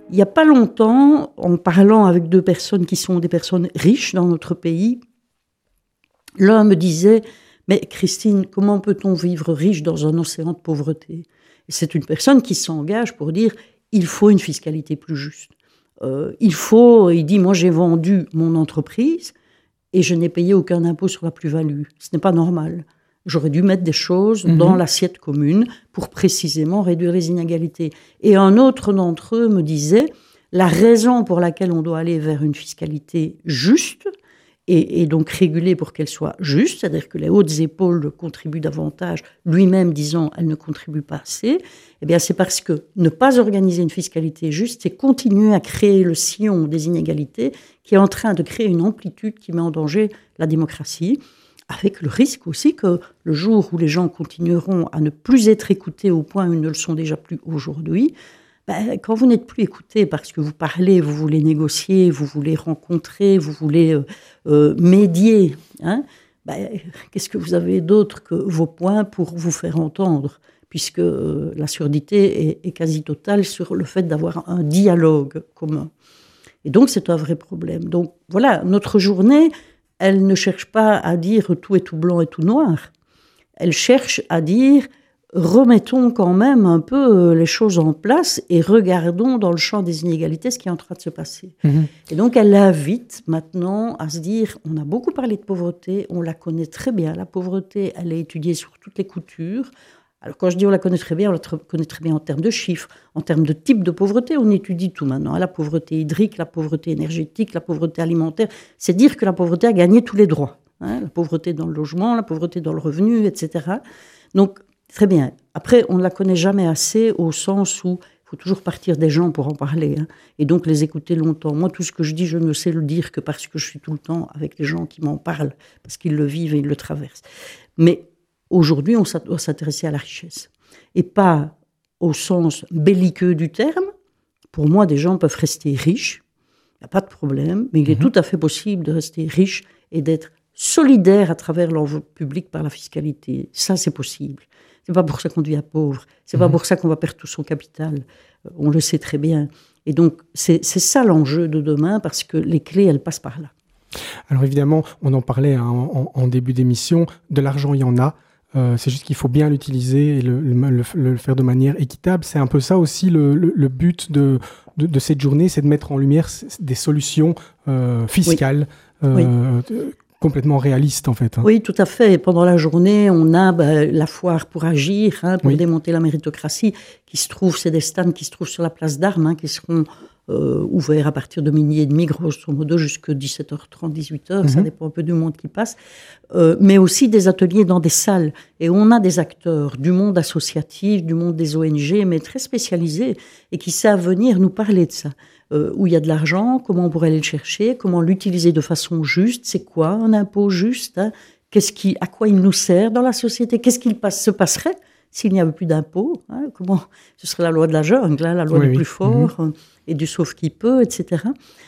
Il n'y a pas longtemps, en parlant avec deux personnes qui sont des personnes riches dans notre pays, l'un me disait « Mais Christine, comment peut-on vivre riche dans un océan de pauvreté ?» Et c'est une personne qui s'engage pour dire « Il faut une fiscalité plus juste. Il dit « Moi, j'ai vendu mon entreprise et je n'ai payé aucun impôt sur la plus-value. Ce n'est pas normal. » J'aurais dû mettre des choses dans l'assiette commune pour précisément réduire les inégalités. Et un autre d'entre eux me disait, la raison pour laquelle on doit aller vers une fiscalité juste, et donc régulée pour qu'elle soit juste, c'est-à-dire que les hautes épaules contribuent davantage, lui-même disant elles ne contribuent pas assez, eh bien c'est parce que ne pas organiser une fiscalité juste, c'est continuer à créer le sillon des inégalités qui est en train de créer une amplitude qui met en danger la démocratie. Avec le risque aussi que le jour où les gens continueront à ne plus être écoutés au point où ils ne le sont déjà plus aujourd'hui, quand vous n'êtes plus écoutés parce que vous parlez, vous voulez négocier, vous voulez rencontrer, vous voulez médier, qu'est-ce que vous avez d'autre que vos points pour vous faire entendre, puisque la surdité est quasi totale sur le fait d'avoir un dialogue commun. Et donc c'est un vrai problème. Donc voilà, notre journée... Elle ne cherche pas à dire tout est tout blanc et tout noir. Elle cherche à dire remettons quand même un peu les choses en place et regardons dans le champ des inégalités ce qui est en train de se passer. Et donc elle invite maintenant à se dire on a beaucoup parlé de pauvreté, on la connaît très bien. La pauvreté, elle est étudiée sur toutes les coutures. Alors quand je dis on la connaît très bien, on la connaît très bien en termes de chiffres, en termes de type de pauvreté, on étudie tout maintenant. La pauvreté hydrique, la pauvreté énergétique, la pauvreté alimentaire, c'est dire que la pauvreté a gagné tous les droits. La pauvreté dans le logement, la pauvreté dans le revenu, etc. Donc très bien. Après, on ne la connaît jamais assez au sens où il faut toujours partir des gens pour en parler, et donc les écouter longtemps. Moi, tout ce que je dis, je ne sais le dire que parce que je suis tout le temps avec les gens qui m'en parlent, parce qu'ils le vivent et ils le traversent. Mais aujourd'hui, on doit s'intéresser à la richesse. Et pas au sens belliqueux du terme. Pour moi, des gens peuvent rester riches, il n'y a pas de problème, mais il est tout à fait possible de rester riche et d'être solidaire à travers l'enveloppe publique par la fiscalité. Ça, c'est possible. Ce n'est pas pour ça qu'on devient pauvre. Ce n'est pas pour ça qu'on va perdre tout son capital. On le sait très bien. Et donc, c'est ça l'enjeu de demain, parce que les clés, elles passent par là. Alors évidemment, on en parlait en début d'émission, de l'argent, il y en a. C'est juste qu'il faut bien l'utiliser et le faire de manière équitable. C'est un peu ça aussi le but de cette journée, c'est de mettre en lumière des solutions fiscales complètement réalistes en fait. Oui, tout à fait. Pendant la journée, on a la foire pour agir, pour démonter la méritocratie, c'est des stands qui se trouvent sur la place d'Armes, qui seront ouvert à partir de 12h30, grosso modo, jusqu'à 17h30, 18h, ça dépend un peu du monde qui passe, mais aussi des ateliers dans des salles. Et on a des acteurs du monde associatif, du monde des ONG, mais très spécialisés, et qui savent venir nous parler de ça. Où il y a de l'argent, comment on pourrait aller le chercher, comment l'utiliser de façon juste, c'est quoi un impôt juste, à quoi il nous sert dans la société, qu'est-ce qui se passerait s'il n'y avait plus d'impôts, comment ce serait la loi de la jungle, la loi du plus fort et du sauf qui peut, etc.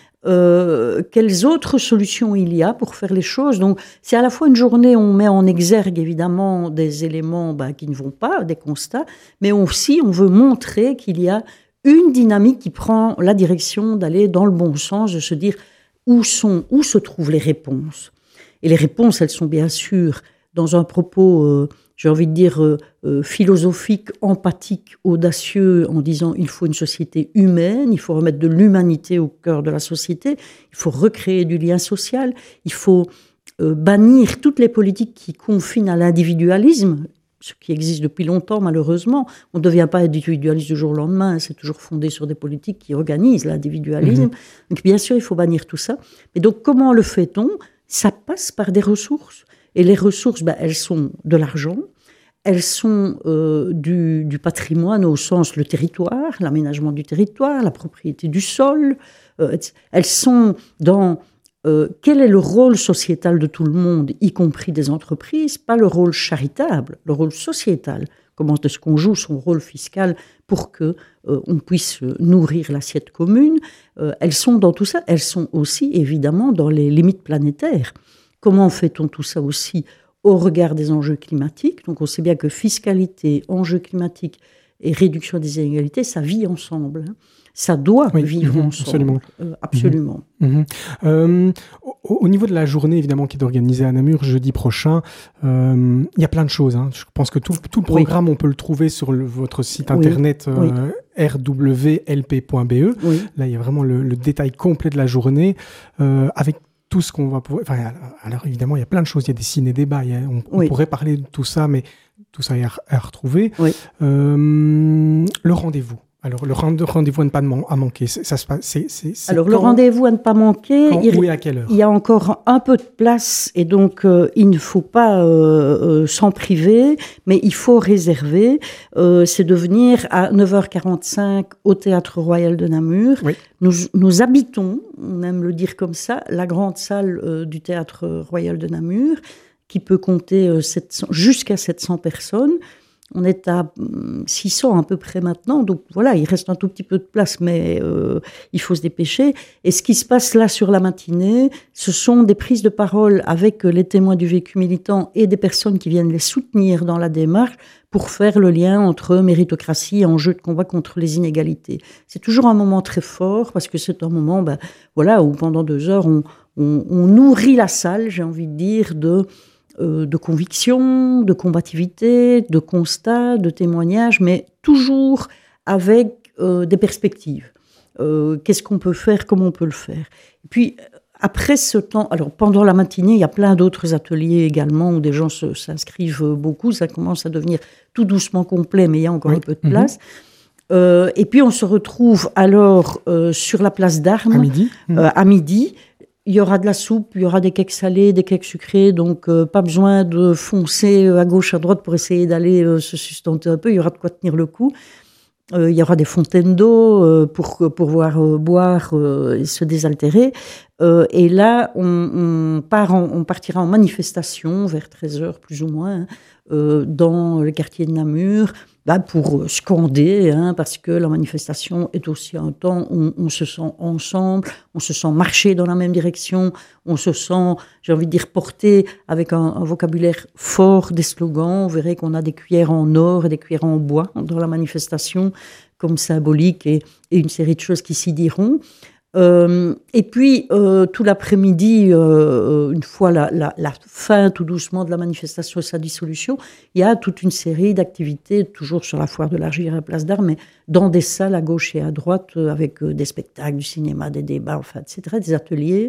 Quelles autres solutions il y a pour faire les choses? Donc, c'est à la fois une journée où on met en exergue évidemment des éléments qui ne vont pas, des constats, mais aussi on veut montrer qu'il y a une dynamique qui prend la direction d'aller dans le bon sens, de se dire où se trouvent les réponses. Et les réponses, elles sont bien sûr dans un propos, j'ai envie de dire, philosophique, empathique, audacieux, en disant il faut une société humaine, il faut remettre de l'humanité au cœur de la société, il faut recréer du lien social, il faut bannir toutes les politiques qui confinent à l'individualisme, ce qui existe depuis longtemps malheureusement. On ne devient pas individualiste du jour au lendemain, c'est toujours fondé sur des politiques qui organisent l'individualisme. Donc bien sûr, il faut bannir tout ça. Mais donc comment le fait-on? Ça passe par des ressources. Et les ressources, elles sont de l'argent, elles sont du patrimoine au sens le territoire, l'aménagement du territoire, la propriété du sol. Elles sont dans quel est le rôle sociétal de tout le monde, y compris des entreprises, pas le rôle charitable, le rôle sociétal. Comment est-ce qu'on joue son rôle fiscal pour que on puisse nourrir l'assiette commune? Elles sont dans tout ça. Elles sont aussi évidemment dans les limites planétaires. Comment fait-on tout ça aussi au regard des enjeux climatiques? Donc on sait bien que fiscalité, enjeux climatiques et réduction des inégalités, ça vit ensemble. Ça doit vivre ensemble. Absolument. Au niveau de la journée, évidemment, qui est organisée à Namur jeudi prochain, il y a plein de choses. Je pense que tout le programme, on peut le trouver sur votre site internet rwlp.be. Là, il y a vraiment le détail complet de la journée, avec tout ce qu'on va pouvoir... alors, évidemment, il y a plein de choses. Il y a des ciné-débats. On pourrait parler de tout ça, mais tout ça est à retrouver. Le rendez-vous. Alors, le rendez-vous à ne pas manquer, ça se passe. Alors, le rendez-vous à ne pas manquer. Quand, où et à quelle heure? Il y a encore un peu de place et donc il ne faut pas s'en priver, mais il faut réserver. C'est de venir à 9h45 au Théâtre Royal de Namur. Nous habitons, on aime le dire comme ça, la grande salle du Théâtre Royal de Namur, qui peut compter jusqu'à 700 personnes. On est à 600 à peu près maintenant, donc voilà, il reste un tout petit peu de place, mais il faut se dépêcher. Et ce qui se passe là sur la matinée, ce sont des prises de parole avec les témoins du vécu militant et des personnes qui viennent les soutenir dans la démarche pour faire le lien entre méritocratie et enjeu de combat contre les inégalités. C'est toujours un moment très fort, parce que c'est un moment où pendant 2 heures, on nourrit la salle, j'ai envie de dire, de conviction, de combativité, de constat, de témoignage, mais toujours avec des perspectives. Qu'est-ce qu'on peut faire, comment on peut le faire. Et puis, après ce temps, alors pendant la matinée, il y a plein d'autres ateliers également où des gens s'inscrivent beaucoup. Ça commence à devenir tout doucement complet, mais il y a encore un peu de place. Et puis, on se retrouve alors sur la place d'Armes à midi. Il y aura de la soupe, il y aura des cakes salés, des cakes sucrés, donc pas besoin de foncer à gauche, à droite pour essayer d'aller se sustenter un peu. Il y aura de quoi tenir le coup. Il y aura des fontaines d'eau pour pouvoir boire et se désaltérer. Et là, on partira en manifestation vers 13h plus ou moins dans le quartier de Namur pour scander, parce que la manifestation est aussi un temps où on se sent ensemble, on se sent marcher dans la même direction, on se sent, j'ai envie de dire, porté avec un vocabulaire fort, des slogans. Vous verrez qu'on a des cuillères en or et des cuillères en bois dans la manifestation comme symbolique et une série de choses qui s'y diront. Et puis, tout l'après-midi, une fois la fin tout doucement de la manifestation et sa dissolution, il y a toute une série d'activités, toujours sur la foire de l'Argile à la place d'Armes, mais dans des salles à gauche et à droite, avec des spectacles, du cinéma, des débats, etc., des ateliers.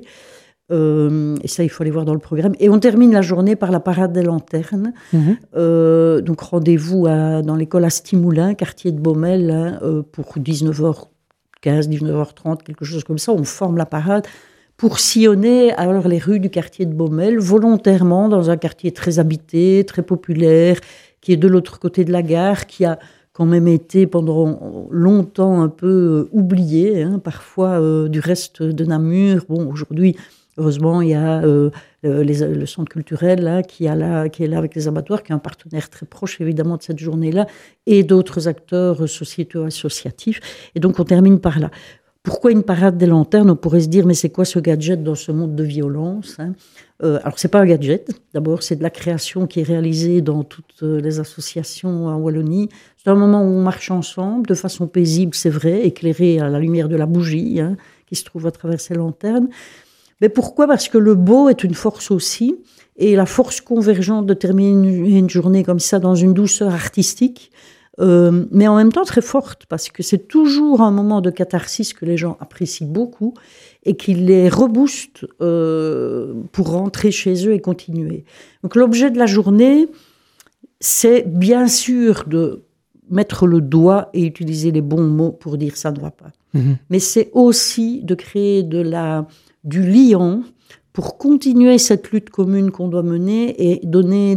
Et ça, il faut aller voir dans le programme. Et on termine la journée par la parade des lanternes. Donc, rendez-vous dans l'école Astimoulin, quartier de Baumel, pour 19h15, 19h30, quelque chose comme ça. On forme la parade pour sillonner alors les rues du quartier de Baumel, volontairement dans un quartier très habité, très populaire, qui est de l'autre côté de la gare, qui a quand même été pendant longtemps un peu oublié, parfois du reste de Namur. Bon, aujourd'hui, heureusement, il y a le centre culturel qui est là avec les abattoirs, qui est un partenaire très proche évidemment de cette journée-là, et d'autres acteurs sociétaux associatifs. Et donc on termine par là. Pourquoi une parade des lanternes? On pourrait se dire, mais c'est quoi ce gadget dans ce monde de violence? Alors c'est pas un gadget. D'abord, c'est de la création qui est réalisée dans toutes les associations en Wallonie. C'est un moment où on marche ensemble, de façon paisible, c'est vrai, éclairé à la lumière de la bougie qui se trouve à travers ces lanternes. Mais pourquoi? Parce que le beau est une force aussi, et la force convergente de terminer une journée comme ça dans une douceur artistique, mais en même temps très forte, parce que c'est toujours un moment de catharsis que les gens apprécient beaucoup et qui les rebooste pour rentrer chez eux et continuer. Donc l'objet de la journée, c'est bien sûr de mettre le doigt et utiliser les bons mots pour dire ça ne va pas. Mais c'est aussi de créer du liant pour continuer cette lutte commune qu'on doit mener et donner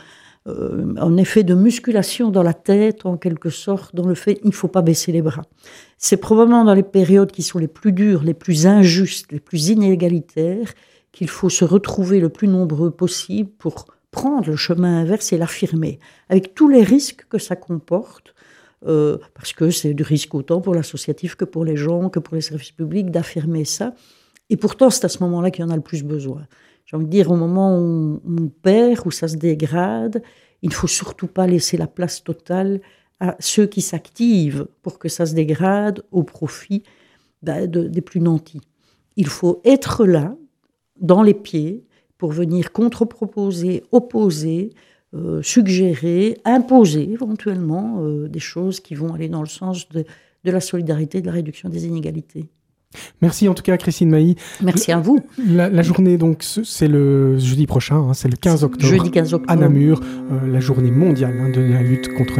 un effet de musculation dans la tête, en quelque sorte, dans le fait qu'il ne faut pas baisser les bras. C'est probablement dans les périodes qui sont les plus dures, les plus injustes, les plus inégalitaires, qu'il faut se retrouver le plus nombreux possible pour prendre le chemin inverse et l'affirmer, avec tous les risques que ça comporte, parce que c'est du risque autant pour l'associatif que pour les gens, que pour les services publics, d'affirmer ça. Et pourtant, c'est à ce moment-là qu'il y en a le plus besoin. J'ai envie de dire, au moment où on perd, où ça se dégrade, il ne faut surtout pas laisser la place totale à ceux qui s'activent pour que ça se dégrade au profit des plus nantis. Il faut être là, dans les pieds, pour venir contre-proposer, opposer, suggérer, imposer éventuellement des choses qui vont aller dans le sens de la solidarité, de la réduction des inégalités. Merci en tout cas Christine Mailly. Merci à vous. La journée, donc, c'est le jeudi prochain, c'est le 15 octobre. Jeudi 15 octobre. À Namur, la journée mondiale de la lutte contre